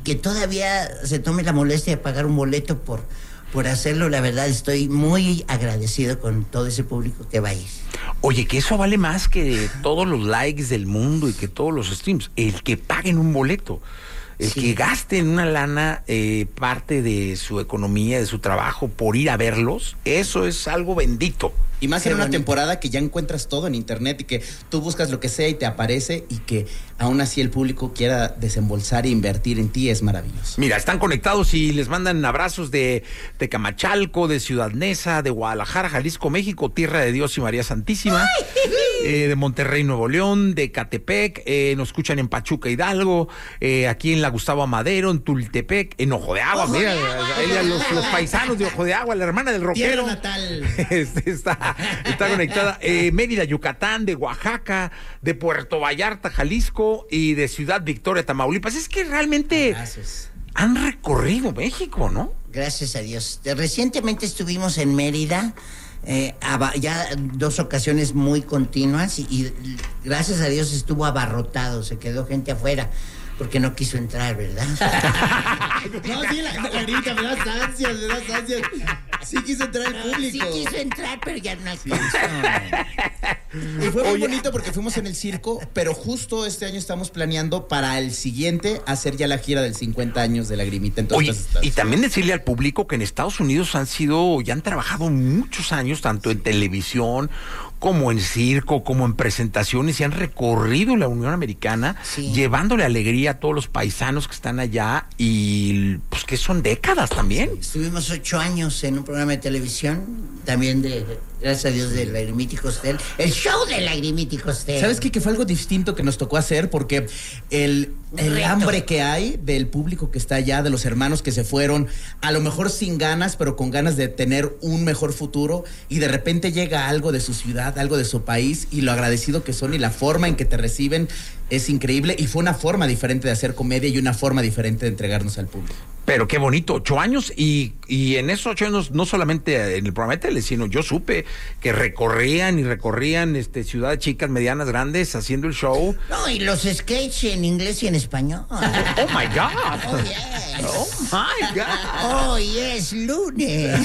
que todavía se tome la molestia de pagar un boleto por hacerlo. La verdad, estoy muy agradecido con todo ese público que va a ir. Oye, que eso vale más que todos los likes del mundo y que todos los streams. El que paguen un boleto. El que gasten una lana, parte de su economía, de su trabajo, por ir a verlos, eso es algo bendito. Y más en una temporada que ya encuentras todo en internet y que tú buscas lo que sea y te aparece, y que aún así el público quiera desembolsar e invertir en ti, es maravilloso. Mira, están conectados y les mandan abrazos de Camachalco, de Ciudad Neza, de Guadalajara, Jalisco, México, Tierra de Dios y María Santísima, de Monterrey, Nuevo León, de Catepec, nos escuchan en Pachuca, Hidalgo, aquí en la Gustavo Amadero, en Tultepec, en Ojo de Agua, mira, los paisanos de Ojo de Agua, la hermana del rockero. Tierra natal. Está conectada. Mérida, Yucatán, de Oaxaca, de Puerto Vallarta, Jalisco, y de Ciudad Victoria, Tamaulipas. Es que realmente han recorrido México, ¿no? Gracias a Dios. Recientemente estuvimos en Mérida, ya 2 ocasiones muy continuas, y gracias a Dios estuvo abarrotado, se quedó gente afuera. Porque no quiso entrar, ¿verdad? No, sí, la grita, me das ansias. Sí quiso entrar el público. Sí quiso entrar, pero ya no alcanzó. Y fue muy bonito porque fuimos en el circo, pero justo este año estamos planeando para el siguiente hacer ya la gira del 50 años de Lagrimita. Entonces, y también decirle al público que en Estados Unidos ya han trabajado muchos años, tanto en televisión como en circo, como en presentaciones, y han recorrido la Unión Americana, llevándole alegría a todos los paisanos que están allá, y pues que son décadas también. Estuvimos 8 años en un programa de televisión, también gracias a Dios, de Lagrimita y Costel, el show de Lagrimita y Costel. ¿Sabes qué? Que fue algo distinto que nos tocó hacer, porque el hambre que hay del público que está allá, de los hermanos que se fueron, a lo mejor sin ganas, pero con ganas de tener un mejor futuro, y de repente llega algo de su ciudad, algo de su país, y lo agradecido que son y la forma en que te reciben es increíble, y fue una forma diferente de hacer comedia y una forma diferente de entregarnos al público. Pero qué bonito, 8 años, y en esos 8 años, no solamente en el programa de tele, sino yo supe que recorrían ciudades chicas, medianas, grandes, haciendo el show. No, y los sketches en inglés y en español. Oh my God. Oh yes. Oh my God. Oh yes, lunes.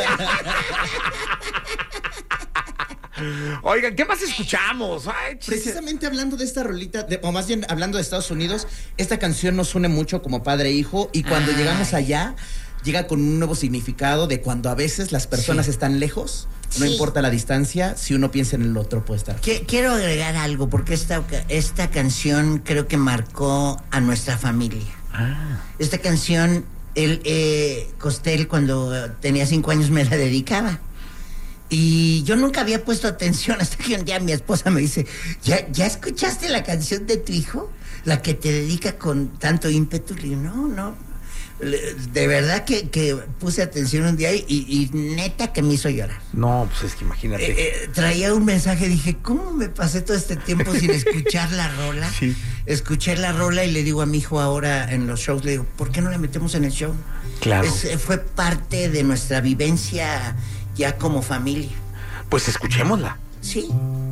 Oigan, ¿qué más escuchamos? Ay, precisamente hablando de esta rolita, o más bien hablando de Estados Unidos, esta canción nos une mucho como padre e hijo, y cuando llegamos allá, llega con un nuevo significado de cuando a veces las personas están lejos, no importa la distancia, si uno piensa en el otro puede estar. Quiero agregar algo, porque esta canción creo que marcó a nuestra familia. Esta canción, Costel, cuando tenía 5 años me la dedicaba. Y yo nunca había puesto atención hasta que un día mi esposa me dice, ¿ya escuchaste la canción de tu hijo? La que te dedica con tanto ímpetu. Le digo, no. De verdad que puse atención un día y neta que me hizo llorar. No, pues es que imagínate. Traía un mensaje, dije, ¿cómo me pasé todo este tiempo sin escuchar la rola? Sí. Escuché la rola y le digo a mi hijo ahora en los shows, le digo, ¿por qué no le metemos en el show? Claro. Fue parte de nuestra vivencia ya como familia. Pues escuchémosla. Sí.